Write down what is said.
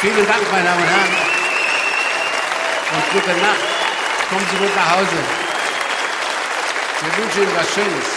Vielen Dank, meine Damen und Herren. Und gute Nacht. Kommen Sie gut nach Hause. Wir wünschen Ihnen was Schönes.